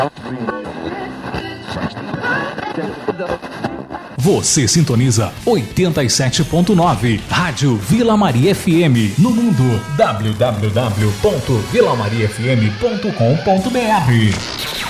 Você sintoniza 87.9 Rádio Vila Maria FM no mundo www.vilamariafm.com.br.